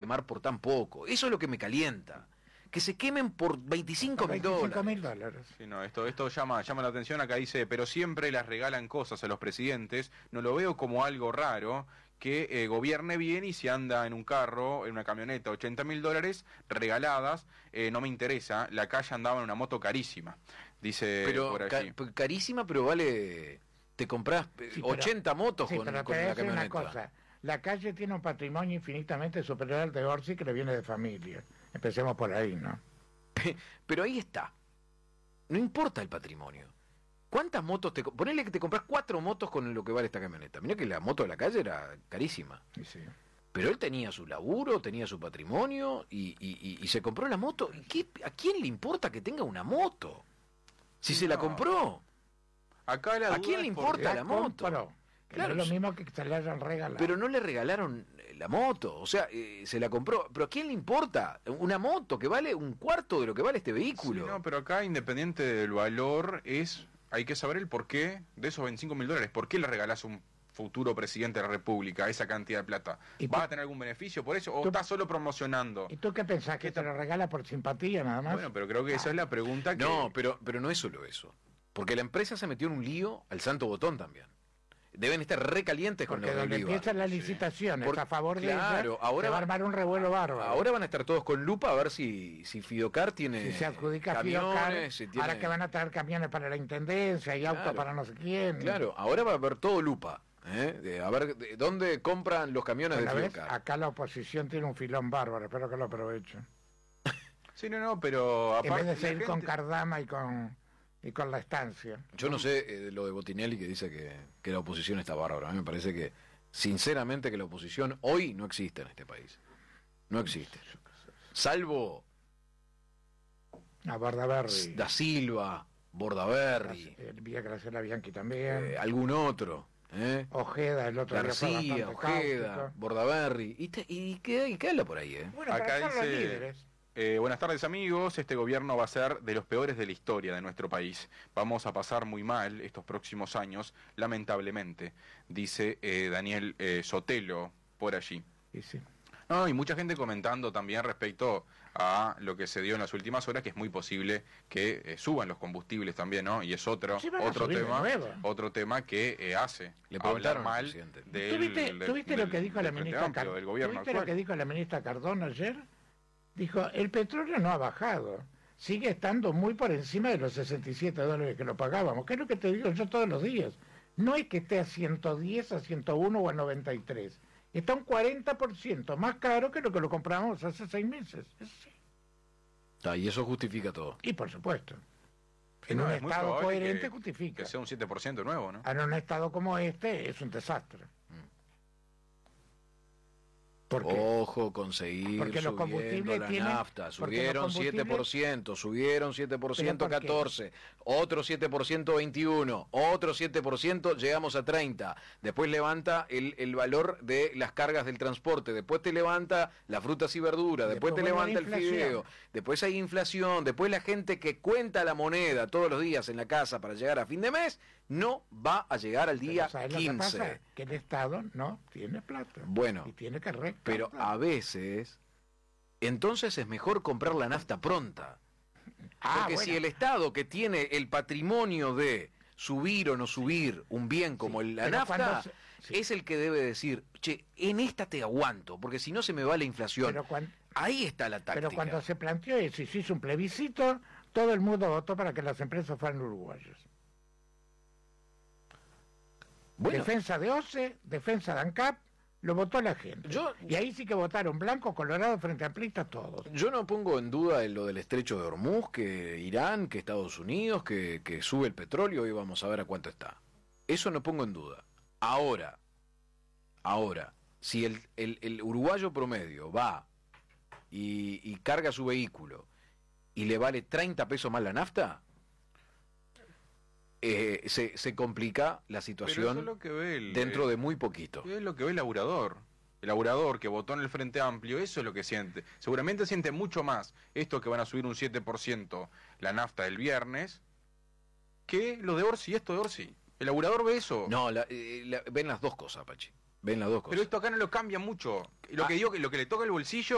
quemar por tan poco. Eso es lo que me calienta. Que se quemen por $25.000. Sí, no, esto llama la atención. Acá dice, pero siempre les regalan cosas a los presidentes. No lo veo como algo raro que gobierne bien y si anda en un carro, en una camioneta, $80.000 regaladas, no me interesa. La calle andaba en una moto carísima, dice pero por allí. Carísima, pero vale, te compras 80 motos con la camioneta. Una cosa. La calle tiene un patrimonio infinitamente superior al de Orsi, que le viene de familia. Empecemos por ahí, ¿no? Pero ahí está. No importa el patrimonio. ¿Cuántas motos ponele que te compras 4 motos con lo que vale esta camioneta? Mirá que la moto de la calle era carísima. Sí. Pero él tenía su laburo, tenía su patrimonio y se compró la moto. ¿A quién le importa que tenga una moto? Si se la compró. Acá ¿A quién le importa la moto? Claro, es lo mismo que se le hayan regalado. Pero no le regalaron la moto, o sea, se la compró. ¿Pero a quién le importa una moto que vale un cuarto de lo que vale este vehículo? Sí, no, pero acá, independiente del valor, hay que saber el porqué de esos $25.000. ¿Por qué le regalás a un futuro presidente de la República esa cantidad de plata? ¿Vas a tener algún beneficio por eso o estás solo promocionando? ¿Y tú qué pensás? ¿Que te lo regala por simpatía nada más? Bueno, pero creo que esa es la pregunta que... No, pero no es solo eso. Porque la empresa se metió en un lío al santo botón también. Deben estar recalientes con porque los donde empiezan las licitaciones a favor de claro, ella, ahora se va a armar un revuelo bárbaro. Ahora van a estar todos con lupa a ver si Fidocar tiene si se adjudica camiones, Fidocar, ahora que van a traer camiones para la intendencia y autos para no sé quién. Claro, ahora va a haber todo lupa. A ver de dónde compran los camiones de Fidocar. Acá la oposición tiene un filón bárbaro, espero que lo aprovechen. Sí, no, pero aparte, en vez de seguir con Cardama y con la estancia. Yo no sé lo de Botinelli que dice que la oposición está bárbara. A mí me parece que, sinceramente, que la oposición hoy no existe en este país. No existe. Salvo a Bordaberry, Da Silva, Bordaberry, Villa Graciela Bianchi también, algún otro. Ojeda, el otro García, Ojeda, Bordaberry. Y queda por ahí. Bueno, acá para dice... los líderes. Buenas tardes amigos, este gobierno va a ser de los peores de la historia de nuestro país. Vamos a pasar muy mal estos próximos años, lamentablemente, dice Daniel Sotelo por allí. Sí. No, y mucha gente comentando también respecto a lo que se dio en las últimas horas, que es muy posible que suban los combustibles también, ¿no? Y es otro tema que hace hablar mal del ¿Tuviste lo que dijo la ministra Cardona ayer? Dijo, el petróleo no ha bajado, sigue estando muy por encima de los $67 que lo pagábamos, que es lo que te digo yo todos los días. No es que esté a 110, a 101 o a 93, está un 40% más caro que lo compramos hace 6 meses. Y eso justifica todo. Y por supuesto, en un estado coherente justifica. Que sea un 7% nuevo, ¿no? En un estado como este es un desastre. Ojo, conseguir porque los combustibles la nafta, subieron 7%, subieron 7% 14, otro 7% 21, otro 7% llegamos a 30, después levanta el valor de las cargas del transporte, después te levanta las frutas y verduras, después te levanta el fideo, después hay inflación, después la gente que cuenta la moneda todos los días en la casa para llegar a fin de mes, no va a llegar al día 15. Lo que pasa? Que el Estado no tiene plata. Bueno, y tiene que recaudar. Pero a veces, entonces es mejor comprar la nafta pronta. Porque si el Estado, que tiene el patrimonio de subir o no subir un bien como la nafta, es el que debe decir, che, en esta te aguanto, porque si no se me va la inflación. Ahí está la táctica. Pero cuando se planteó eso y se hizo un plebiscito, todo el mundo votó para que las empresas fueran uruguayas. Bueno. Defensa de OCE, defensa de ANCAP, lo votó la gente. Y ahí sí que votaron blanco, colorado, frente amplistas, todos. Yo no pongo en duda lo del estrecho de Hormuz, que Irán, que Estados Unidos, que sube el petróleo y vamos a ver a cuánto está. Eso no pongo en duda. Ahora, si el uruguayo promedio va y carga su vehículo y le vale 30 pesos más la nafta, se complica la situación dentro de muy poquito. Es lo que ve el laburador que votó en el Frente Amplio, eso es lo que siente. Seguramente siente mucho más esto que van a subir un 7% la nafta del viernes que lo de Orsi y esto de Orsi. El laburador ve eso. No, ven las dos cosas, Pachi. Ven las dos cosas. Pero esto acá no lo cambia mucho. Lo que digo, que lo que le toca el bolsillo